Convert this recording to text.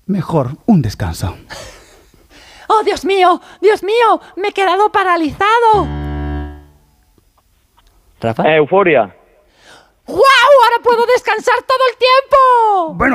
Mejor un descanso. ¡Oh, Dios mío! ¡Dios mío! ¡Me he quedado paralizado! ¿Rafa? Euforia. ¡Guau! ¡Ahora puedo descansar todo el tiempo! Bueno,